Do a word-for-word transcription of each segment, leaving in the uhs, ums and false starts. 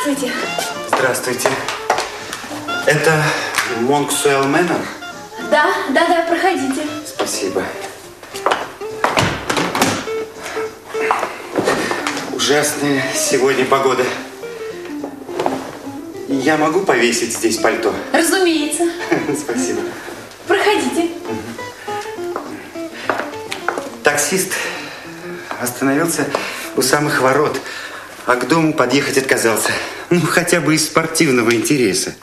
Здравствуйте. Здравствуйте. Это Монксуэлл Мэннер? Да, да, да, проходите. Спасибо. Ужасная сегодня погода. Я могу повесить здесь пальто? Разумеется. Спасибо. Проходите. Таксист остановился у самых ворот, а к дому подъехать отказался. Ну, хотя бы из спортивного интереса.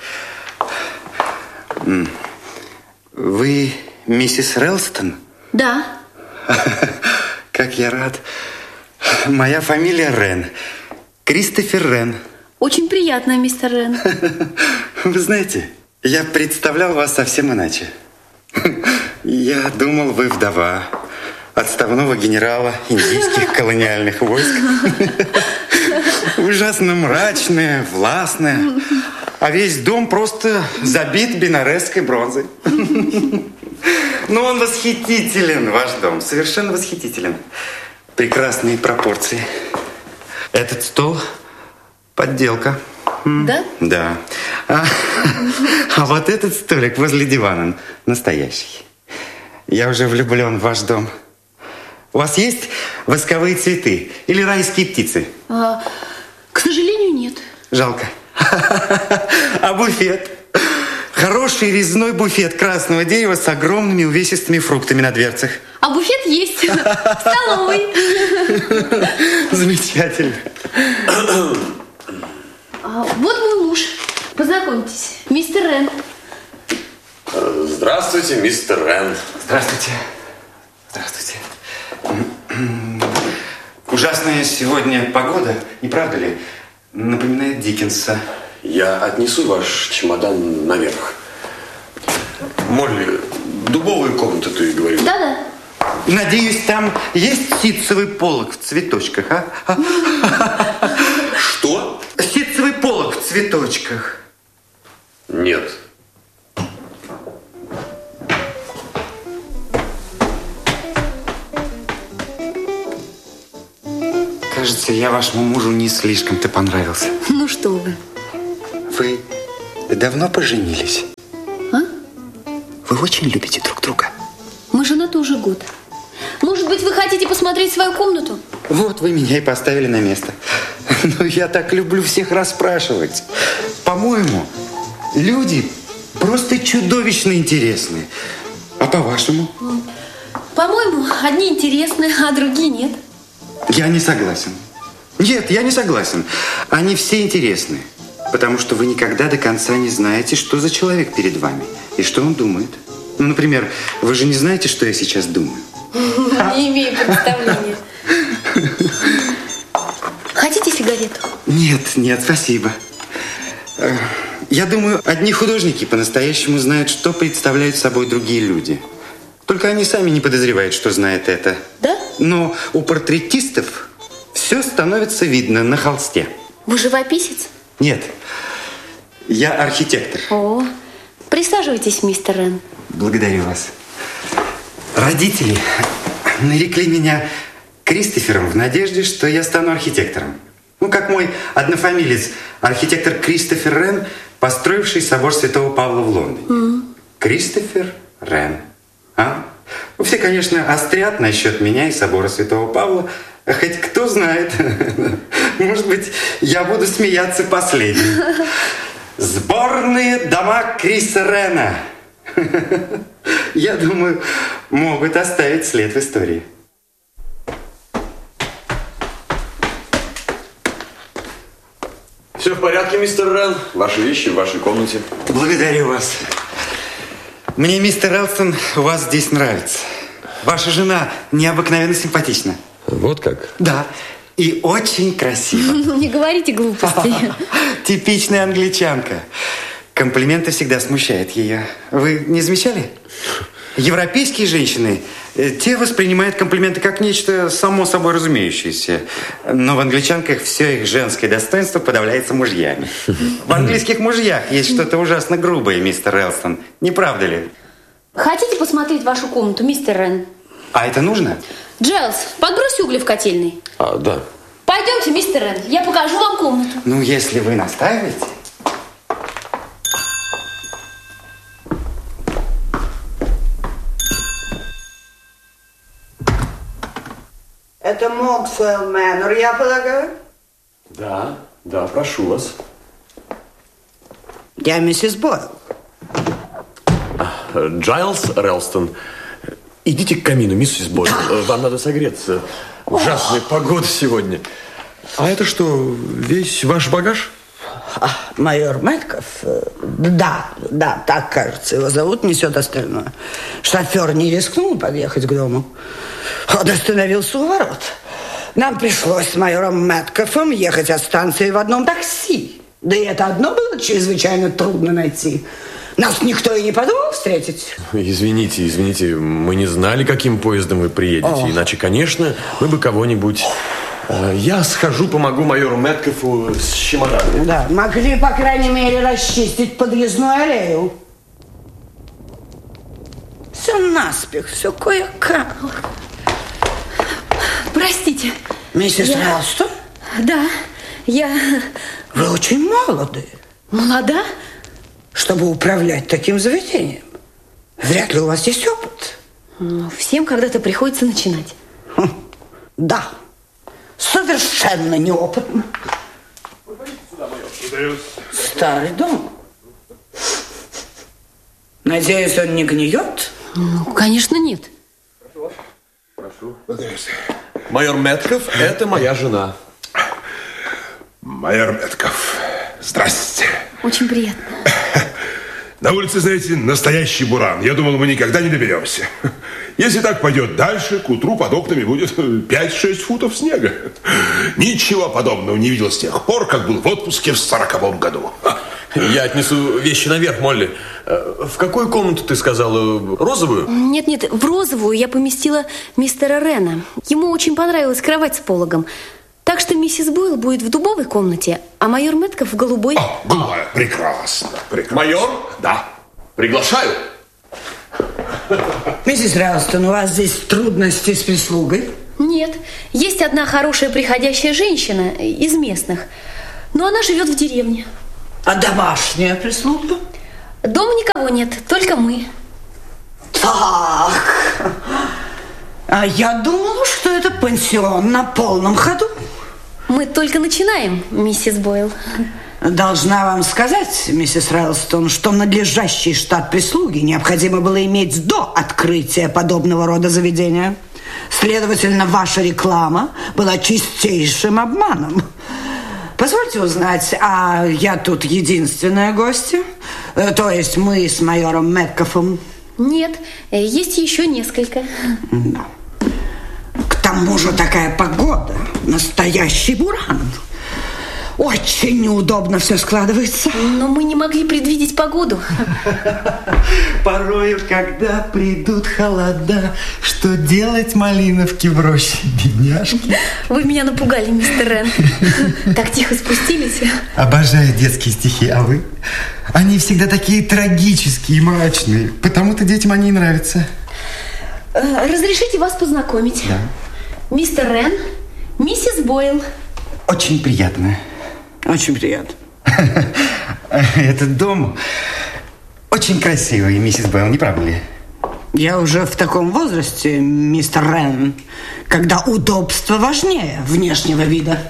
Вы миссис Рэлстон? Да. Как я рад. Моя фамилия Рен. Кристофер Рен. Очень приятно, мистер Рен. Вы знаете, я представлял вас совсем иначе. Я думал, вы вдова отставного генерала индийских колониальных войск. Ужасно мрачная, властная. А весь дом просто забит бенаресской бронзой. Но он восхитителен, ваш дом. Совершенно восхитителен. Прекрасные пропорции. Этот стол – подделка. Да? Да. А, а вот этот столик возле дивана настоящий. Я уже влюблен в ваш дом. У вас есть восковые цветы или райские птицы? А, к сожалению, нет. Жалко. А буфет? Хороший резной буфет красного дерева с огромными увесистыми фруктами на дверцах. А буфет есть в столовой. Замечательно. А, вот мой муж. Познакомьтесь, мистер Рен. Здравствуйте, мистер Рен. Здравствуйте. Здравствуйте. Ужасная сегодня погода, не правда ли? Напоминает Диккенса. Я отнесу ваш чемодан наверх. Молли, дубовую комнату ты говорил? Да-да. Надеюсь, там есть ситцевый полог в цветочках, а? а? Что? Ситцевый полог в цветочках. Нет. Кажется, я вашему мужу не слишком-то понравился. Ну что вы. Вы давно поженились? А? Вы очень любите друг друга. Мы женаты уже год. Может быть, вы хотите посмотреть свою комнату? Вот вы меня и поставили на место. Но я так люблю всех расспрашивать. По-моему, люди просто чудовищно интересны. А по-вашему? По-моему, одни интересны, а другие нет. Я не согласен. Нет, я не согласен. Они все интересны. Потому что вы никогда до конца не знаете, что за человек перед вами и что он думает. Ну, например, вы же не знаете, что я сейчас думаю. Не имею представления. Хотите сигарету? Нет, нет, спасибо. Я думаю, одни художники по-настоящему знают, что представляют собой другие люди. Только они сами не подозревают, что знают это. Да? Но у портретистов все становится видно на холсте. Вы живописец? Нет, я архитектор. О, присаживайтесь, мистер Рен. Благодарю вас. Родители нарекли меня Кристофером в надежде, что я стану архитектором. Ну, как мой однофамилец, архитектор Кристофер Рен, построивший собор Святого Павла в Лондоне. Mm. Кристофер Рен. А? Ну, все, конечно, острят насчет меня и собора Святого Павла. Хоть кто знает, может быть, я буду смеяться последним. Сборные дома Криса Рена. Я думаю, могут оставить след в истории. Все в порядке, мистер Рен. Ваши вещи в вашей комнате. Благодарю вас. Мне, мистер Рэлстон, у вас здесь нравится. Ваша жена необыкновенно симпатична. Вот как? Да, и очень красиво. Ну, не говорите глупости. Типичная англичанка. Комплименты всегда смущают ее. Вы не замечали? Европейские женщины, те воспринимают комплименты как нечто само собой разумеющееся. Но в англичанках все их женское достоинство подавляется мужьями. В английских мужьях есть что-то ужасно грубое, мистер Рэлстон. Не правда ли? Хотите посмотреть вашу комнату, мистер Рен? А это нужно? Джайлз, подбрось угли в котельный. А, да. Пойдемте, мистер Рен, я покажу вам комнату. Ну, если вы настаиваете. Это Моксвелл Мэннер, я полагаю? Да, да, прошу вас. Я миссис Бойл. Джайлс Рэлстон, идите к камину, миссис Бойл. Вам надо согреться. Ужасная погода сегодня. А это что, весь ваш багаж? А, майор Мэтков, да, да, так, кажется, его зовут, несет остальное. Шофер не рискнул подъехать к дому. Он остановился у ворот. Нам пришлось с майором Мэткофом ехать от станции в одном такси. Да и это одно было чрезвычайно трудно найти. Нас никто и не подумал встретить. Извините, извините, мы не знали, каким поездом вы приедете. О. Иначе, конечно, мы бы кого-нибудь... Я схожу, помогу майору Мэткофу с чемоданом. Да, могли, по крайней мере, расчистить подъездную аллею. Все наспех, все кое-как. Простите. Миссис я... Рэлстон? Да, я... Вы очень молоды. Молода? Чтобы управлять таким заведением. Вряд ли у вас есть опыт. Ну, всем когда-то приходится начинать. Хм, да. Совершенно неопытно. Старый дом. Надеюсь, он не гниет? Ну, конечно, нет. Прошу. Майор Мэтков, это моя жена. Майор Мэтков, здрасте. Очень приятно. На улице, знаете, настоящий буран. Я думал, мы никогда не доберемся. Если так пойдет дальше, к утру под окнами будет пять-шесть футов снега. Ничего подобного не видел с тех пор, как был в отпуске в сороковом году. Я отнесу вещи наверх, Молли. В какую комнату ты сказала? Розовую? Нет-нет, в розовую я поместила мистера Рена. Ему очень понравилась кровать с пологом. Так что миссис Бойл будет в дубовой комнате, а майор Мэтков в голубой. О, голубая, прекрасно, прекрасно. Майор? Да. Приглашаю. Миссис Рэлстон, у вас здесь трудности с прислугой? Нет, есть одна хорошая приходящая женщина из местных, но она живет в деревне. А домашняя прислуга? Дома никого нет, только мы. Так, а я думала, что это пансион на полном ходу. Мы только начинаем, миссис Бойл. Должна вам сказать, миссис Рэлстон, что надлежащий штат прислуги необходимо было иметь до открытия подобного рода заведения. Следовательно, ваша реклама была чистейшим обманом. Позвольте узнать, а я тут единственная гостья? То есть мы с майором Мэткофом? Нет, есть еще несколько. Да. К тому же такая погода, настоящий буран. Очень неудобно все складывается. Но мы не могли предвидеть погоду. Порою, когда придут холода, что делать малиновки в роще, бедняжки? Вы меня напугали, мистер Рен. Так тихо спустились. Обожаю детские стихи, а вы? Они всегда такие трагические и мрачные. Потому-то детям они и нравятся. Разрешите вас познакомить? Да. Мистер Рен, миссис Бойл. Очень приятно. Очень приятно. Этот дом очень красивый, миссис Бойл, не правда ли? Я уже в таком возрасте, мистер Рен, когда удобство важнее внешнего вида.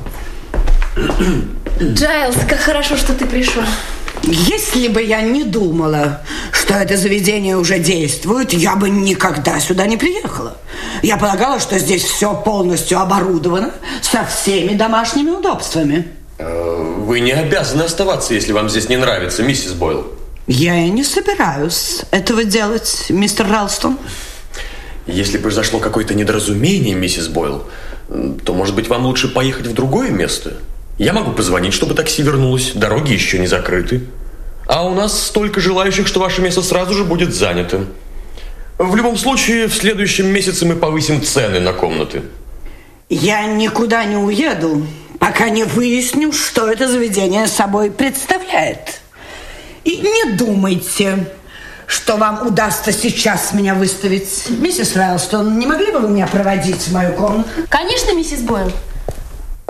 Джайлс, как хорошо, что ты пришел. Если бы я не думала, что это заведение уже действует, я бы никогда сюда не приехала. Я полагала, что здесь все полностью оборудовано со всеми домашними удобствами. Вы не обязаны оставаться, если вам здесь не нравится, миссис Бойл. Я и не собираюсь этого делать, мистер Рэлстон. Если произошло какое-то недоразумение, миссис Бойл, то, может быть, вам лучше поехать в другое место? Я могу позвонить, чтобы такси вернулось. Дороги еще не закрыты. А у нас столько желающих, что ваше место сразу же будет занято. В любом случае, в следующем месяце мы повысим цены на комнаты. Я никуда не уеду, пока не выясню, что это заведение собой представляет. И не думайте, что вам удастся сейчас меня выставить. Миссис Рэлстон, не могли бы вы меня проводить в мою комнату? Конечно, миссис Бойл.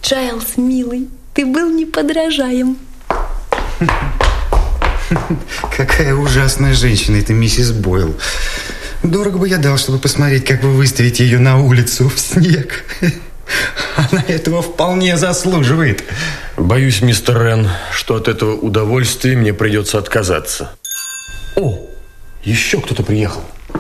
Джайлс, милый, ты был неподражаем. Какая ужасная женщина эта миссис Бойл. Дорого бы я дал, чтобы посмотреть, как вы выставите ее на улицу в снег. Она этого вполне заслуживает. Боюсь, мистер Рен, что от этого удовольствия мне придется отказаться. О, еще кто-то приехал.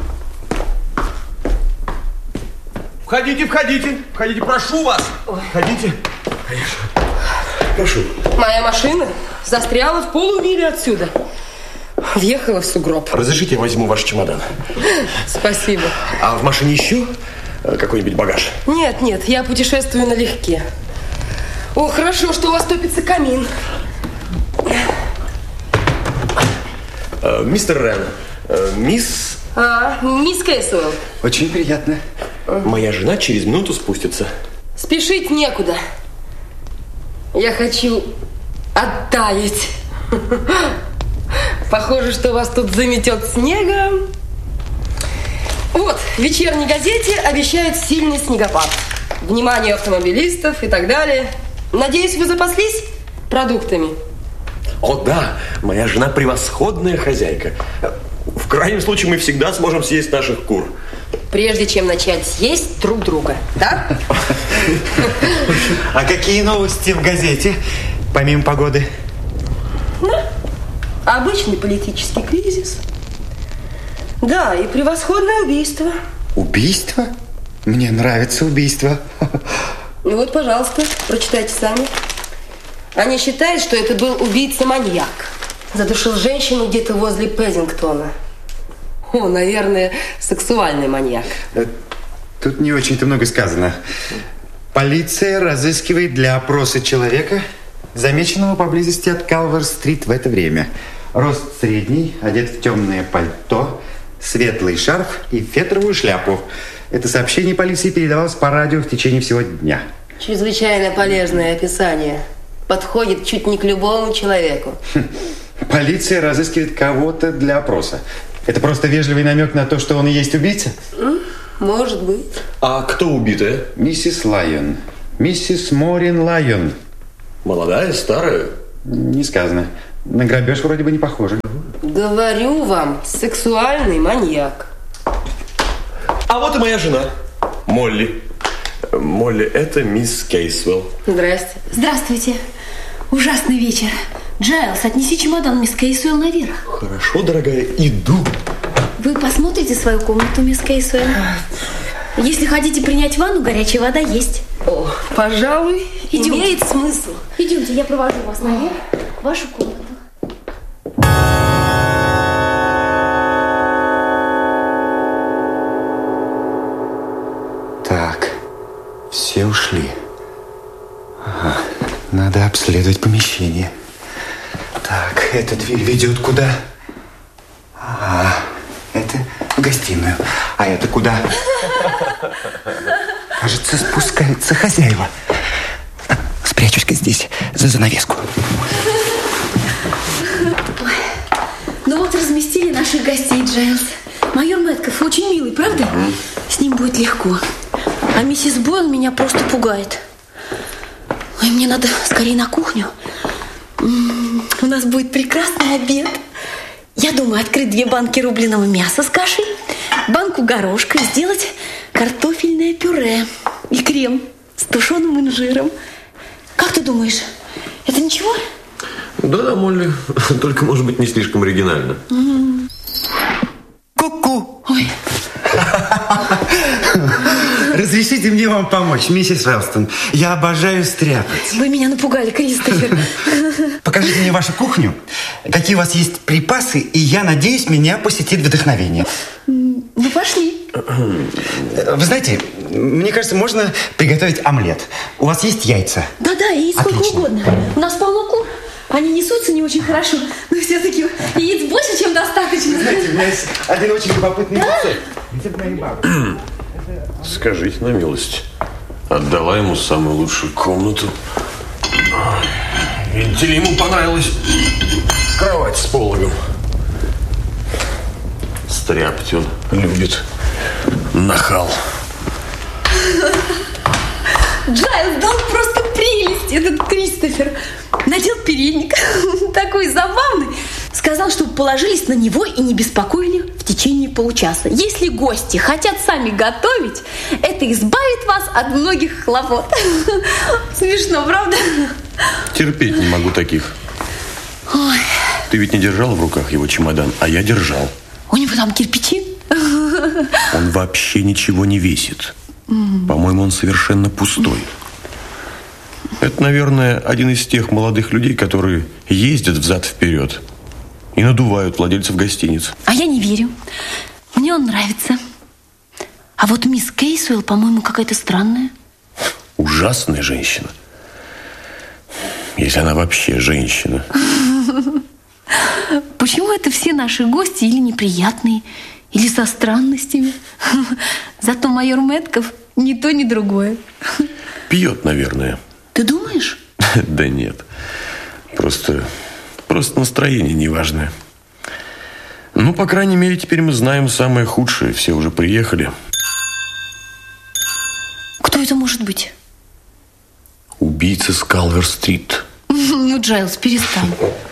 Входите, входите, входите, прошу вас. Ой. Входите. Конечно. Прошу. Моя машина застряла в полумиле отсюда. Въехала в сугроб. Разрешите, я возьму ваш чемодан. Спасибо. А в машине еще какой-нибудь багаж? Нет, нет, я путешествую налегке. О, хорошо, что у вас топится камин. А, мистер Рен, а, мисс... А, мисс Кейсуэлл. Очень приятно. Моя жена через минуту спустится. Спешить некуда. Я хочу оттаять. Похоже, что вас тут заметет снегом. Вот, в вечерней газете обещают сильный снегопад. Внимание автомобилистов и так далее. Надеюсь, вы запаслись продуктами? О, да, моя жена превосходная хозяйка. В крайнем случае мы всегда сможем съесть наших кур. Прежде чем начать есть друг друга, да? А какие новости в газете, помимо погоды? Обычный политический кризис. Да, и превосходное убийство. Убийство? Мне нравится убийство. Ну вот, пожалуйста, прочитайте сами. Они считают, что это был убийца-маньяк. Задушил женщину где-то возле Пэзингтона. О, наверное, сексуальный маньяк. Тут не очень-то много сказано. Полиция разыскивает для опроса человека, замеченного поблизости от Калвер-стрит в это время. Рост средний, одет в темное пальто, светлый шарф и фетровую шляпу. Это сообщение полиции передавалось по радио в течение всего дня. Чрезвычайно полезное описание. Подходит чуть не к любому человеку. Полиция разыскивает кого-то для опроса. Это просто вежливый намек на то, что он и есть убийца? Может быть. А кто убитая? Миссис Лайон. Миссис Морин Лайон. Молодая, старая? Не сказано. На грабеж вроде бы не похоже. Говорю вам, сексуальный маньяк. А вот и моя жена, Молли. Молли, это мисс Кейсуэлл. Здрасте. Здравствуйте. Ужасный вечер. Джайлс, отнеси чемодан мисс Кейсуэлл наверх. Хорошо, дорогая, иду. Вы посмотрите свою комнату, мисс Кейсуэлл. Если хотите принять ванну, горячая вода есть. О, пожалуй, Идемте. имеет смысл. Идемте, я провожу вас наверх, в вашу комнату. Так, все ушли. Ага, надо обследовать помещение. Так, эта дверь ведет куда? А, это в гостиную. А это куда? Кажется, спускаются хозяева. Спрячусь-ка здесь, за занавеску. Ой. Ну вот разместили наших гостей, Джайлс. Майор Мэтков очень милый, правда? Mm. С ним будет легко. А миссис Бойл меня просто пугает. Ой, мне надо скорее на кухню. М-м, у нас будет прекрасный обед. Я думаю, открыть две банки рубленого мяса с кашей, банку горошка и сделать картофельное пюре и крем с тушеным инжиром. Как ты думаешь, это ничего? Да-да, Молли, только, может быть, не слишком оригинально. Mm. Ку-ку! Ой. Разрешите мне вам помочь, миссис Велстон. Я обожаю стряпать. Вы меня напугали, Кристофер. Покажите мне вашу кухню, какие у вас есть припасы, и я надеюсь, меня посетит вдохновение. Ну, пошли. Вы знаете, мне кажется, можно приготовить омлет. У вас есть яйца? Да-да, и сколько Отлично. угодно. У нас полно кур. Они несутся не очень хорошо, но все-таки яиц больше, чем достаточно. Знаете, у меня есть один очень любопытный рецепт. Рецепт моей бабушки. Скажите на милость, отдала ему самую лучшую комнату. Видите ли, ему понравилась кровать с пологом. Стряпать он любит. Нахал. Джайлс, да он просто прелесть. сказал, чтобы положились на него и не беспокоили в течение получаса. Если гости хотят сами готовить, это избавит вас от многих хлопот. Смешно, правда? Терпеть не могу таких. Ой. Ты ведь не держала в руках его чемодан, а я держал. У него там кирпичи? Он вообще ничего не весит. По-моему, он совершенно пустой. Это, наверное, один из тех молодых людей, которые ездят взад-вперед и надувают владельцев гостиниц. А я не верю. Мне он нравится. А вот мисс Кейсуэлл, по-моему, какая-то странная. Ужасная женщина. Если она вообще женщина. Почему это все наши гости или неприятные, или со странностями? Зато майор Мэтков ни то, ни другое. Пьет, наверное. Ты думаешь? Да нет. Просто, просто настроение неважное. Ну, по крайней мере, теперь мы знаем самое худшее. Все уже приехали. Кто это может быть? Убийца с Калвер-стрит. Ну, Джайлз, перестань.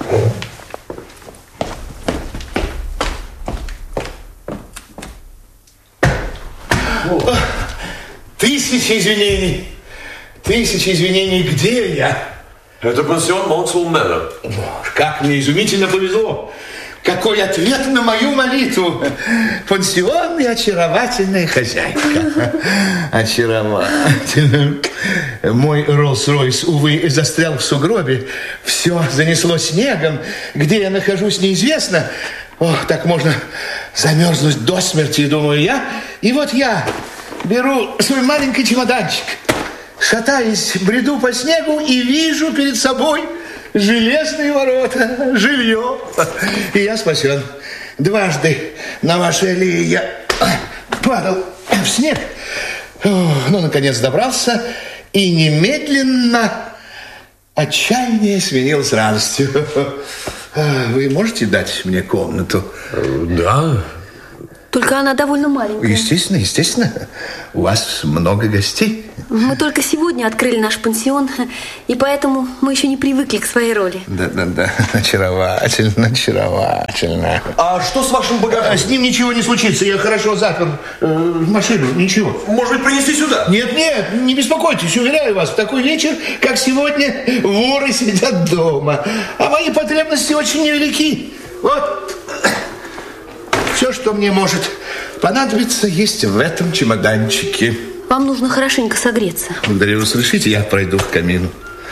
Тысячи извинений. Тысячи извинений. Где я? Это пансион Монксвилл Мэннер. Как мне изумительно повезло. Какой ответ на мою молитву. Пансион и очаровательная хозяйка. Очаровательная. Мой Роллс-Ройс, увы, застрял в сугробе. Все занесло снегом. Где я нахожусь, неизвестно. Ох, так можно замерзнуть до смерти, думаю я. И вот я беру свой маленький чемоданчик, шатаясь, бреду по снегу и вижу перед собой железные ворота, жилье. И я спасен. Дважды на вашей аллее я падал в снег. Ну, наконец, добрался и немедленно отчаяние сменилось радостью. Вы можете дать мне комнату? Да. Только она довольно маленькая. Естественно, естественно. У вас много гостей. Мы только сегодня открыли наш пансион, и поэтому мы еще не привыкли к своей роли. Да-да-да, очаровательно, очаровательно. А что с вашим багажом? С ним ничего не случится, я хорошо запер э, машину, ничего. Может быть, принести сюда? Нет, нет, не беспокойтесь, уверяю вас, в такой вечер, как сегодня, воры сидят дома. А мои потребности очень невелики. Вот, все, что мне может понадобиться, есть в этом чемоданчике. Вам нужно хорошенько согреться. Благодарю, разрешите, я пройду к камину.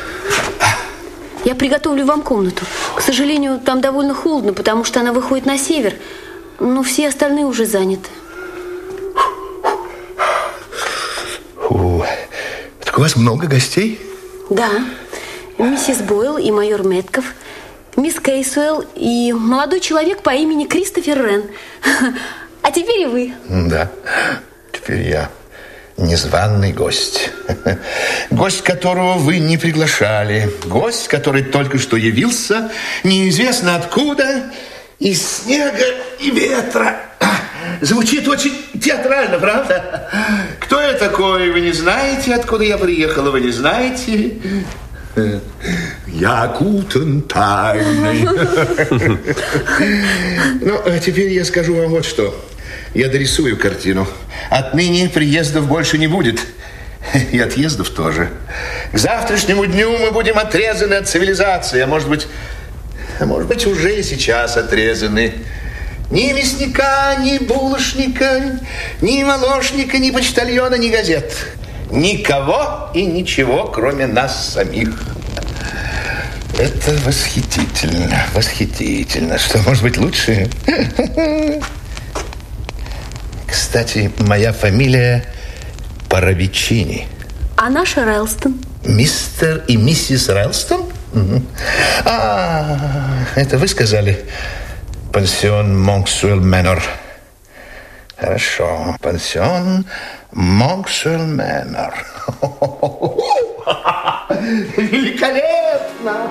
Я приготовлю вам комнату. К сожалению, там довольно холодно, потому что она выходит на север. Но все остальные уже заняты. О, так у вас много гостей? Да. Миссис Бойл и майор Мэтков, мисс Кейсуэлл и молодой человек по имени Кристофер Рен. А теперь и вы. Да, теперь я незваный гость. Гость, которого вы не приглашали. Гость, который только что явился, неизвестно откуда, из снега и ветра. Звучит очень театрально, правда? Кто я такой, вы не знаете, откуда я приехала, вы не знаете. Я окутан тайной. Ну, а теперь я скажу вам вот что. Я дорисую картину. Отныне приездов больше не будет. И отъездов тоже. К завтрашнему дню мы будем отрезаны от цивилизации. А может быть, а может быть, уже и сейчас отрезаны. Ни мясника, ни булочника, ни молочника, ни почтальона, ни газет. Никого и ничего, кроме нас самих. Это восхитительно, восхитительно. Что может быть лучше? Кстати, моя фамилия Паравичини. А наша Райлстон? Мистер и миссис Райлстон? Угу. А, это вы сказали? Пансион Монксвилл Мэннер. Хорошо. Пансион Монксвилл Мэннер. Великолепно!